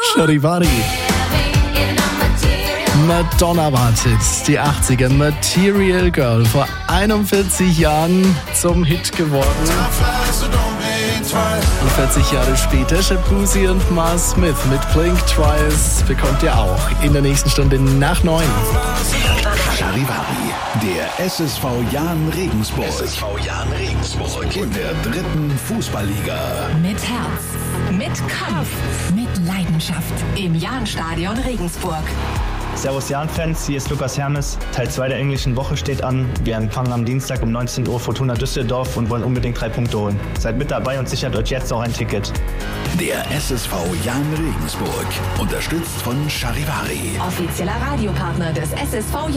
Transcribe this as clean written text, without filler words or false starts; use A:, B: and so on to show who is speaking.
A: Charivari. Madonna wartet, die 80er, Material Girl, vor 41 Jahren zum Hit geworden. Und 40 Jahre später, Shabuzi und Mars Smith mit Blink Twice bekommt ihr auch in der nächsten Stunde nach 9.
B: Charivari, der SSV Jahn Regensburg. In der 3. Fußballliga.
C: Mit Herz, mit Kampf, mit Leidenschaft im Jahnstadion Regensburg.
D: Servus Jahn-Fans, hier ist Lukas Hermes. Teil 2 der englischen Woche steht an. Wir empfangen am Dienstag um 19 Uhr Fortuna Düsseldorf und wollen unbedingt 3 Punkte holen. Seid mit dabei und sichert euch jetzt auch ein Ticket.
B: Der SSV Jahn Regensburg, unterstützt von Charivari.
C: Offizieller Radiopartner des SSV